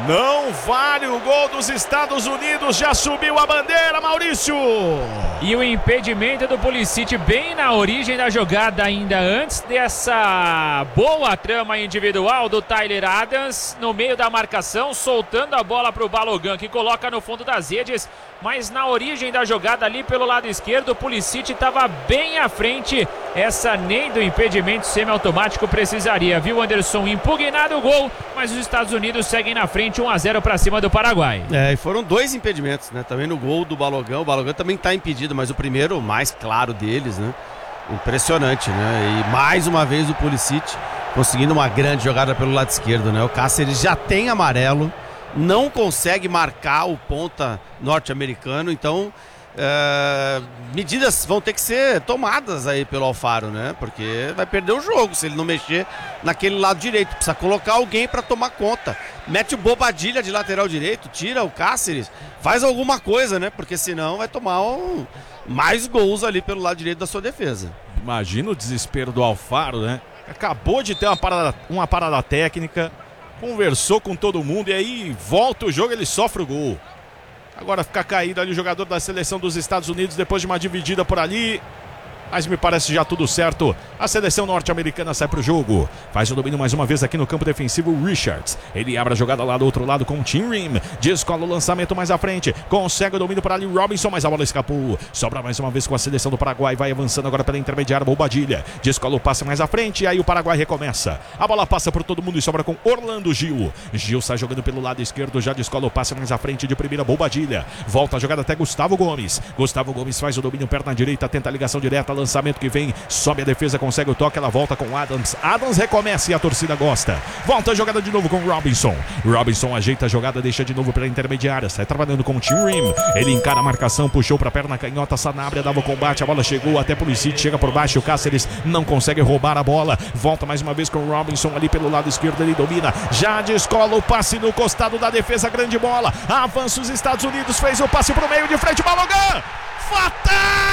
Não vale o gol dos Estados Unidos, já subiu a bandeira, Maurício! E o impedimento do Pulisic bem na origem da jogada, ainda antes dessa boa trama individual do Tyler Adams, no meio da marcação, soltando a bola para o Balogun, que coloca no fundo das redes, mas na origem da jogada ali pelo lado esquerdo, o Pulisic estava bem à frente. Essa nem do impedimento semiautomático precisaria, viu, Anderson? Impugnado o gol, mas os Estados Unidos seguem na frente, 1-0 para cima do Paraguai. E foram 2 impedimentos, né? Também no gol do Balogun. O Balogun também está impedido, mas o primeiro, o mais claro deles, né? Impressionante, né? E mais uma vez o Pulisic conseguindo uma grande jogada pelo lado esquerdo, né? O Cáceres já tem amarelo, não consegue marcar o ponta norte-americano, então medidas vão ter que ser tomadas aí pelo Alfaro, né? Porque vai perder o jogo se ele não mexer naquele lado direito. Precisa colocar alguém para tomar conta. Mete o Bobadilla de lateral direito, tira o Cáceres, faz alguma coisa, né? Porque senão vai tomar mais gols ali pelo lado direito da sua defesa. Imagina o desespero do Alfaro, né? Acabou de ter uma parada técnica, conversou com todo mundo e aí volta o jogo, ele sofre o gol. Agora fica caído ali o jogador da seleção dos Estados Unidos depois de uma dividida por ali. Mas me parece já tudo certo. A seleção norte-americana sai pro jogo. Faz o domínio mais uma vez aqui no campo defensivo, Richards. Ele abre a jogada lá do outro lado com o Tim Rim. Descola o lançamento mais à frente. Consegue o domínio por ali, Robinson, mas a bola escapou. Sobra mais uma vez com a seleção do Paraguai. Vai avançando agora pela intermediária, Bobadilla. Descola o passe mais à frente. E aí o Paraguai recomeça. A bola passa por todo mundo e sobra com Orlando Gil. Gil sai jogando pelo lado esquerdo. Já descola o passe mais à frente de primeira, Bobadilla. Volta a jogada até Gustavo Gomes. Gustavo Gomes faz o domínio perna direita. Tenta a ligação direta. Lançamento que vem, sobe a defesa, consegue o toque, ela volta com Adams. Adams recomeça e a torcida gosta. Volta a jogada de novo com Robinson. Robinson ajeita a jogada, deixa de novo pela intermediária. Sai trabalhando com o Tim Rim. Ele encara a marcação, puxou pra perna canhota. Sanabria dava o combate, a bola chegou até Pulisic, chega por baixo. O Cáceres não consegue roubar a bola. Volta mais uma vez com o Robinson ali pelo lado esquerdo. Ele domina, já descola o passe no costado da defesa. Grande bola, avança os Estados Unidos, fez o passe pro meio de frente. Balogun, fatal!